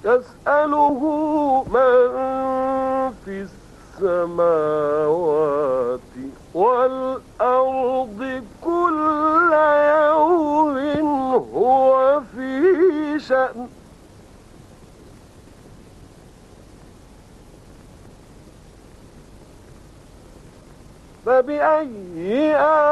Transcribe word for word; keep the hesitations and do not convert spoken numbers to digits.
يسأله من في السماوات والأرض كل يوم هو في شأن. فبأي آلاء